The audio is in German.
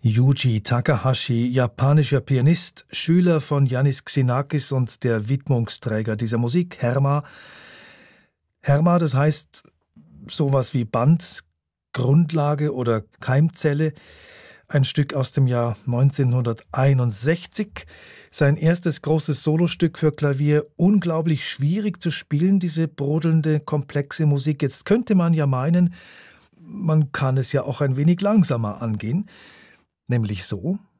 Yuji Takahashi, japanischer Pianist, Schüler von Yannis Xenakis und der Widmungsträger dieser Musik, Herma. Herma, das heißt sowas wie Band, Grundlage oder Keimzelle. Ein Stück aus dem Jahr 1961. Sein erstes großes Solostück für Klavier. Unglaublich schwierig zu spielen, diese brodelnde, komplexe Musik. Jetzt könnte man ja meinen, man kann es ja auch ein wenig langsamer angehen. Nämlich so.